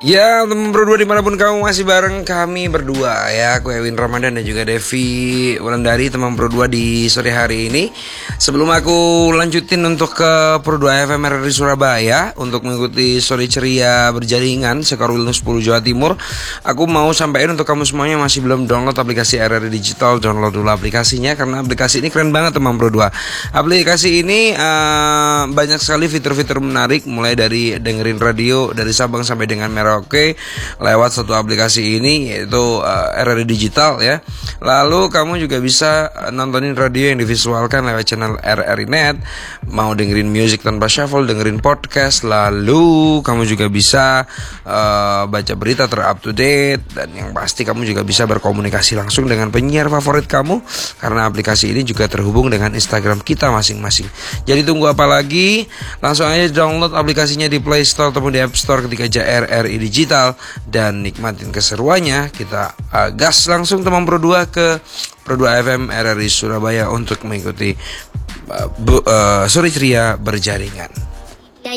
Ya, teman berdua dimanapun kamu masih bareng kami berdua ya. Aku Ewin Ramadan dan juga Devi Wulandari, teman berdua di sore hari ini. Sebelum aku lanjutin untuk ke Pro2 FM RRI Surabaya untuk mengikuti sore ceria berjaringan Sekarwil 10 Jawa Timur, aku mau sampaikan untuk kamu semuanya masih belum download aplikasi RRI Digital, download dulu aplikasinya karena aplikasi ini keren banget teman berdua. Aplikasi ini banyak sekali fitur-fitur menarik, mulai dari dengerin radio dari Sabang sampai dengan Merauke lewat satu aplikasi ini, yaitu RRI Digital ya. Lalu kamu juga bisa nontonin radio yang divisualkan lewat channel RRI Net, mau dengerin music tanpa shuffle, dengerin podcast. Lalu kamu juga bisa baca berita ter-up to date, dan yang pasti kamu juga bisa berkomunikasi langsung dengan penyiar favorit kamu karena aplikasi ini juga terhubung dengan Instagram kita masing-masing. Jadi tunggu apa lagi? Langsung aja download aplikasinya di Play Store ataupun di App Store ketika aja RRI Digital dan nikmatin keseruannya. Kita gas langsung teman Pro2 ke Pro2 FM RRI Surabaya untuk mengikuti sore ceria berjaringan.